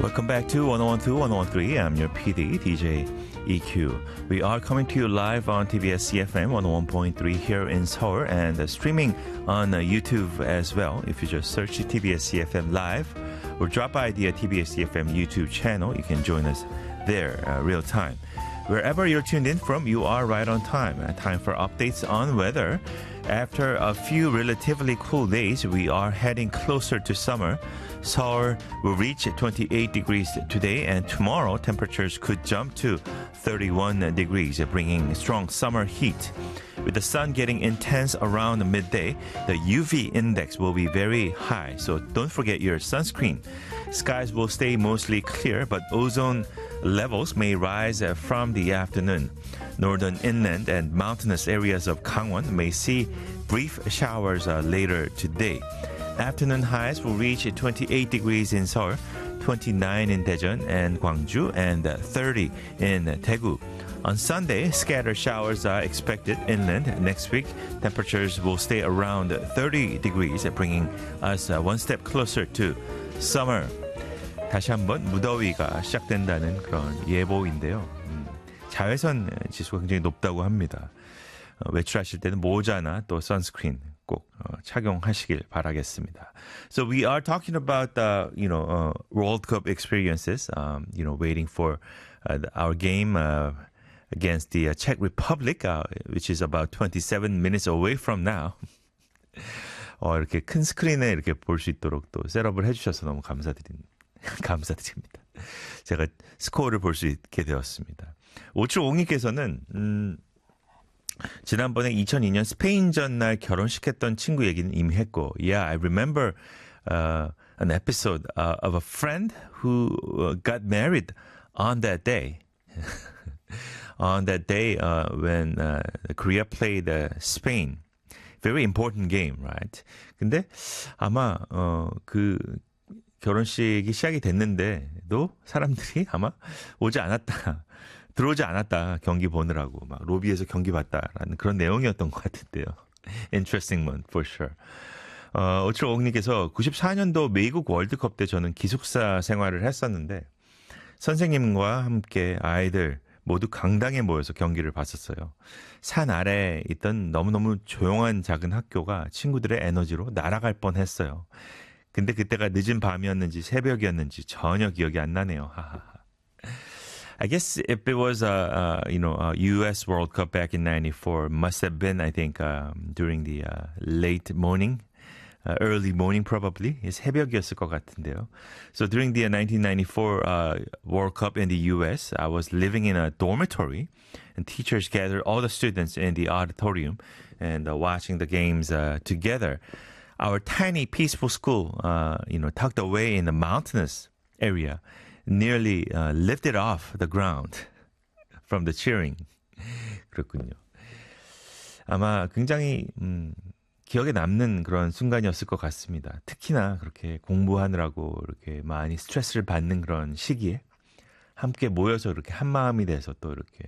Welcome back to 1012, 1013. I'm your PD, DJ EQ. We are coming to you live on TBS CFM 101.3 here in Seoul and streaming on YouTube as well. If you just search TBS CFM Live or drop by the TBS CFM YouTube channel, you can join us there real time. Wherever you're tuned in from, you are right on time. Time for updates on weather. After a few relatively cool days, we are heading closer to summer. Seoul will reach 28 degrees today, and tomorrow temperatures could jump to 31 degrees, bringing strong summer heat. With the sun getting intense around midday, the UV index will be very high, so don't forget your sunscreen. Skies will stay mostly clear, but ozone levels may rise from the afternoon. Northern inland and mountainous areas of Gangwon may see brief showers later today. Afternoon highs will reach 28 degrees in Seoul, 29 in Daejeon and Gwangju, and 30 in Daegu. On Sunday, scattered showers are expected inland. Next week, temperatures will stay around 30 degrees, bringing us one step closer to summer. 다시 한번 무더위가 시작된다는 그런 예보인데요. 자외선 지수가 굉장히 높다고 합니다. 외출하실 때는 모자나 또 선스크린 꼭 착용하시길 바라겠습니다. So we are talking about World Cup experiences. Waiting for our game against the Czech Republic, which is about 27 minutes away from now. 이렇게 큰 스크린에 이렇게 볼 수 있도록 또 셋업을 해주셔서 너무 감사드립니다. 제가 스코어를 볼 수 있게 되었습니다. 5752님께서는 지난번에 2002년 스페인전 날 결혼식했던 친구 얘기는 이미 했고, yeah, I remember an episode of a friend who got married on that day. On that day when Korea played Spain. Very important game, right? 근데 아마 그 결혼식이 시작이 됐는데도 사람들이 아마 들어오지 않았다, 경기 보느라고 막 로비에서 경기 봤다라는 그런 내용이었던 것 같은데요. Interesting one, for sure. 5750님께서 94년도 미국 월드컵 때 저는 기숙사 생활을 했었는데 선생님과 함께 아이들 모두 강당에 모여서 경기를 봤었어요. 산 아래에 있던 너무너무 조용한 작은 학교가 친구들의 에너지로 날아갈 뻔했어요. 근데 그때가 늦은 밤이었는지 새벽이었는지 전혀 기억이 안 나네요. I guess if it was a U.S. World Cup back in '94, must have been, I think, during the late morning, early morning probably. 새벽이었을 것 같은데요. So during the 1994 World Cup in the U.S., I was living in a dormitory, and teachers gathered all the students in the auditorium and watching the games together. Our tiny, peaceful school, tucked away in the mountainous area, nearly lifted off the ground from the cheering. 그렇군요. 아마 굉장히 기억에 남는 그런 순간이었을 것 같습니다. 특히나 그렇게 공부하느라고 이렇게 많이 스트레스를 받는 그런 시기에 함께 모여서 이렇게 한 마음이 돼서 또 이렇게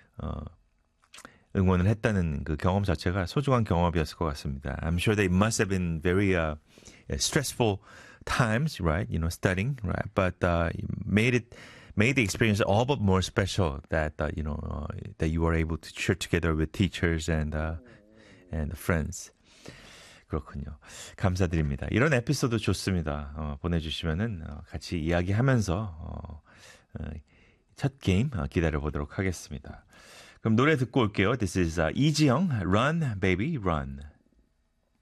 응원을 했다는 그 경험 자체가 소중한 경험이었을 것 같습니다. I'm sure they must have been very stressful times, right? Studying, right? But made the experience all but more special that that you were able to cheer together with teachers and friends. 그렇군요. 감사드립니다. 이런 에피소드 좋습니다. 보내주시면은 같이 이야기하면서 첫 게임 기다려보도록 하겠습니다. 그럼 노래 듣고 올게요. This is 이지영, Run, Baby, Run.